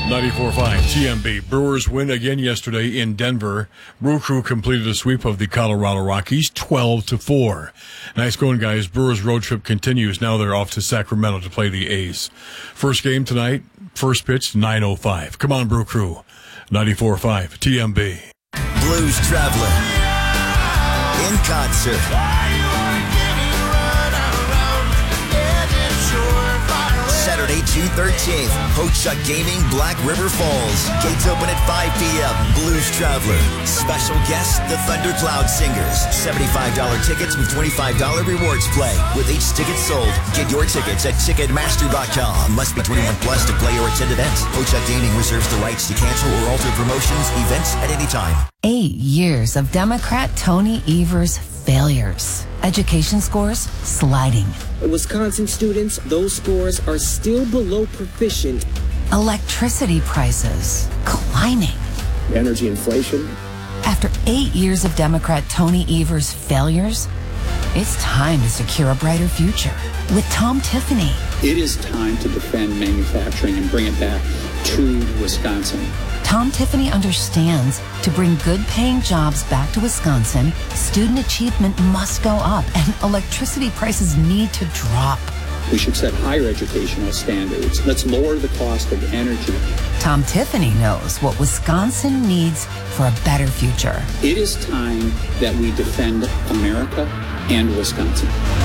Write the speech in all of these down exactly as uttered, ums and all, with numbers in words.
ninety-four point five T M B. Brewers win again yesterday in Denver. Brew Crew completed a sweep of the Colorado Rockies, twelve to four. Nice going, guys. Brewers road trip continues. Now they're off to Sacramento to play the A's. First game tonight, first pitch, nine oh five. Come on, Brew Crew. ninety-four point five T M B. Blues Traveler in concert. Saturday, June thirteenth, Ho-Chuk Gaming, Black River Falls. Gates open at five p.m. Blues Traveler. Special guests, the Thundercloud Singers. seventy-five dollars tickets with twenty-five dollars rewards play. With each ticket sold, get your tickets at Ticketmaster dot com. Must be twenty-one plus to play or attend events. Ho-Chuk Gaming reserves the rights to cancel or alter promotions, events at any time. Eight years of Democrat Tony Evers' failures. Education scores sliding. Wisconsin students, those scores are still below proficient. Electricity prices climbing. Energy inflation. After eight years of Democrat Tony Evers' failures, it's time to secure a brighter future with Tom Tiffany. It is time to defend manufacturing and bring it back to Wisconsin. Tom Tiffany understands to bring good-paying jobs back to Wisconsin, student achievement must go up and electricity prices need to drop. We should set higher educational standards. Let's lower the cost of energy. Tom Tiffany knows what Wisconsin needs for a better future. It is time that we defend America and Wisconsin.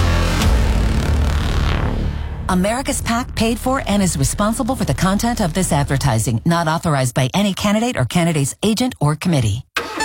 America's PAC paid for and is responsible for the content of this advertising, not authorized by any candidate or candidate's agent or committee.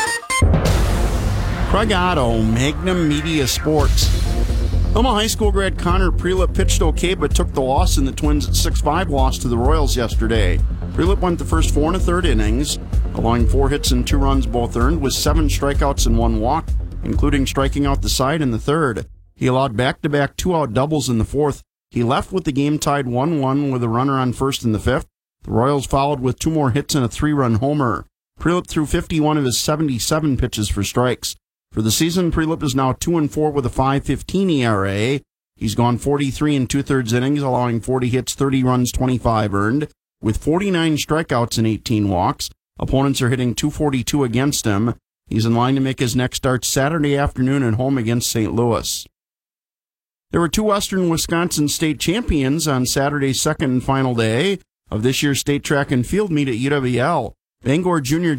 Craig Otto, Magnum Media Sports. Omaha High School grad Connor Prelip pitched okay, but took the loss in the Twins' six five loss to the Royals yesterday. Prelip went the first four and a third innings, allowing four hits and two runs both earned, with seven strikeouts and one walk, including striking out the side in the third. He allowed back-to-back two-out doubles in the fourth. He left with the game tied one one with a runner on first in the fifth. The Royals followed with two more hits and a three-run homer. Prelip threw fifty-one of his seventy-seven pitches for strikes. For the season, Prelip is now two and four with a five fifteen E R A. He's gone forty-three and two-thirds innings, allowing forty hits, thirty runs, twenty-five earned. With forty-nine strikeouts and eighteen walks, opponents are hitting two forty-two against him. He's in line to make his next start Saturday afternoon at home against Saint Louis. There were two Western Wisconsin state champions on Saturday's second and final day of this year's state track and field meet at U W L. Bangor Junior